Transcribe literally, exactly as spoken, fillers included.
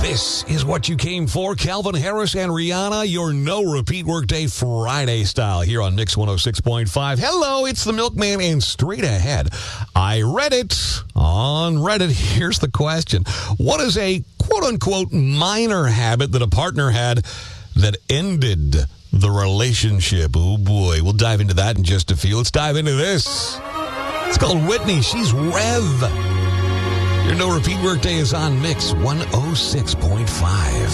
This is what you came for. Calvin Harris and Rihanna, your no repeat workday Friday style here on Mix one oh six point five. Hello, it's the Milkman, and straight ahead, I read it on Reddit. Here's the question. What is a quote-unquote minor habit that a partner had that ended the relationship? Oh, boy. We'll dive into that in just a few. Let's dive into this. It's called Whitney. She's Rev. Your no repeat workday is on Mix one oh six point five.